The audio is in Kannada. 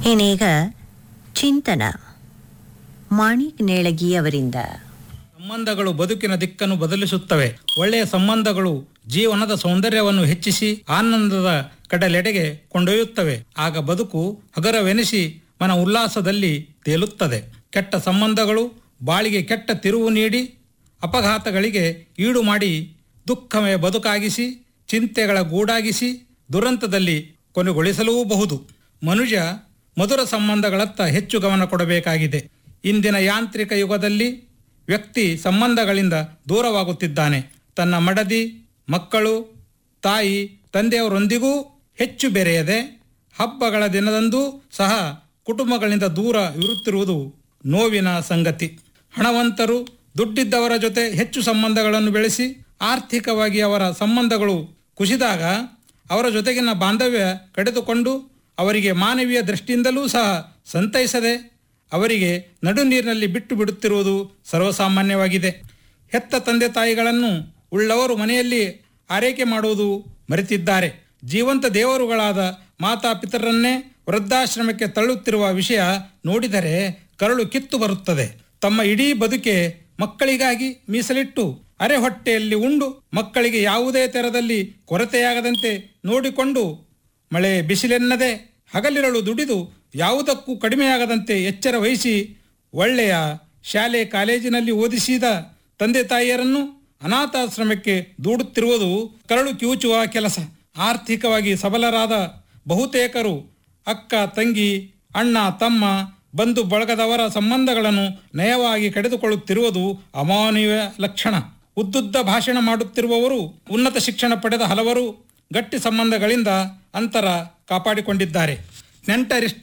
ಇನ್ನೀಗ ಚಿಂತನ ಮಾಣಿಕ್ ನೇಳಗಿ ಅವರಿಂದ. ಸಂಬಂಧಗಳು ಬದುಕಿನ ದಿಕ್ಕನ್ನು ಬದಲಿಸುತ್ತವೆ. ಒಳ್ಳೆಯ ಸಂಬಂಧಗಳು ಜೀವನದ ಸೌಂದರ್ಯವನ್ನು ಹೆಚ್ಚಿಸಿ ಆನಂದದ ಕಡಲೆಡೆಗೆ ಕೊಂಡೊಯ್ಯುತ್ತವೆ. ಆಗ ಬದುಕು ಹಗರವೆನಿಸಿ ಮನ ಉಲ್ಲಾಸದಲ್ಲಿ ತೇಲುತ್ತದೆ. ಕೆಟ್ಟ ಸಂಬಂಧಗಳು ಬಾಳಿಗೆ ಕೆಟ್ಟ ತಿರುವು ನೀಡಿ ಅಪಘಾತಗಳಿಗೆ ಈಡು ಮಾಡಿ ದುಃಖಮಯ ಬದುಕಾಗಿಸಿ ಚಿಂತೆಗಳ ಗೂಡಾಗಿಸಿ ದುರಂತದಲ್ಲಿ ಕೊನೆಗೊಳಿಸಲೂಬಹುದು. ಮನುಷ್ಯ ಮಧುರ ಸಂಬಂಧಗಳತ್ತ ಹೆಚ್ಚು ಗಮನ ಕೊಡಬೇಕಾಗಿದೆ. ಇಂದಿನ ಯಾಂತ್ರಿಕ ಯುಗದಲ್ಲಿ ವ್ಯಕ್ತಿ ಸಂಬಂಧಗಳಿಂದ ದೂರವಾಗುತ್ತಿದ್ದಾನೆ. ತನ್ನ ಮಡದಿ, ಮಕ್ಕಳು, ತಾಯಿ, ತಂದೆಯವರೊಂದಿಗೂ ಹೆಚ್ಚು ಬೆರೆಯದೆ ಹಬ್ಬಗಳ ದಿನದಂದೂ ಸಹ ಕುಟುಂಬಗಳಿಂದ ದೂರ ಇರುತ್ತಿರುವುದು ನೋವಿನ ಸಂಗತಿ. ಹಣವಂತರು ದುಡ್ಡಿದ್ದವರ ಜೊತೆ ಹೆಚ್ಚು ಸಂಬಂಧಗಳನ್ನು ಬೆಳೆಸಿ ಆರ್ಥಿಕವಾಗಿ ಅವರ ಸಂಬಂಧಗಳು ಕುಸಿದಾಗ ಅವರ ಜೊತೆಗಿನ ಬಾಂಧವ್ಯ ಕಡಿದುಕೊಂಡು ಅವರಿಗೆ ಮಾನವೀಯ ದೃಷ್ಟಿಯಿಂದಲೂ ಸಹ ಸಂತೈಸದೆ ಅವರಿಗೆ ನಡು ನೀರಿನಲ್ಲಿ ಬಿಟ್ಟು ಬಿಡುತ್ತಿರುವುದು ಸರ್ವಸಾಮಾನ್ಯವಾಗಿದೆ. ಹೆತ್ತ ತಂದೆ ತಾಯಿಗಳನ್ನು ಉಳ್ಳವರು ಮನೆಯಲ್ಲಿ ಆರೈಕೆ ಮಾಡುವುದು ಮರೆತಿದ್ದಾರೆ. ಜೀವಂತ ದೇವರುಗಳಾದ ಮಾತಾಪಿತರನ್ನೇ ವೃದ್ಧಾಶ್ರಮಕ್ಕೆ ತಳ್ಳುತ್ತಿರುವ ವಿಷಯ ನೋಡಿದರೆ ಕರುಳು ಕಿತ್ತು ಬರುತ್ತದೆ. ತಮ್ಮ ಇಡೀ ಬದುಕೆ ಮಕ್ಕಳಿಗಾಗಿ ಮೀಸಲಿಟ್ಟು ಅರೆ ಹೊಟ್ಟೆಯಲ್ಲಿ ಉಂಡು ಮಕ್ಕಳಿಗೆ ಯಾವುದೇ ತೆರದಲ್ಲಿ ಕೊರತೆಯಾಗದಂತೆ ನೋಡಿಕೊಂಡು ಮಳೆ ಬಿಸಿಲೆನ್ನದೆ ಹಗಲಿರಳು ದುಡಿದು ಯಾವುದಕ್ಕೂ ಕಡಿಮೆಯಾಗದಂತೆ ಎಚ್ಚರ ವಹಿಸಿ ಒಳ್ಳೆಯ ಶಾಲೆ ಕಾಲೇಜಿನಲ್ಲಿ ಓದಿಸಿದ ತಂದೆ ತಾಯಿಯರನ್ನು ಅನಾಥಾಶ್ರಮಕ್ಕೆ ದೂಡುತ್ತಿರುವುದು ಕರಳು ಕಿವುಚುವ ಕೆಲಸ. ಆರ್ಥಿಕವಾಗಿ ಸಬಲರಾದ ಬಹುತೇಕರು ಅಕ್ಕ ತಂಗಿ, ಅಣ್ಣ ತಮ್ಮ, ಬಂಧು ಬಳಗದವರ ಸಂಬಂಧಗಳನ್ನು ನಯವಾಗಿ ಕಡಿದುಕೊಳ್ಳುತ್ತಿರುವುದು ಅಮಾನವೀಯ ಲಕ್ಷಣ. ಉದ್ದುದ್ದ ಭಾಷಣ ಮಾಡುತ್ತಿರುವವರು, ಉನ್ನತ ಶಿಕ್ಷಣ ಪಡೆದ ಹಲವರು ಗಟ್ಟಿ ಸಂಬಂಧಗಳಿಂದ ಅಂತರ ಕಾಪಾಡಿಕೊಂಡಿದ್ದಾರೆ. ನೆಂಟರಿಷ್ಟ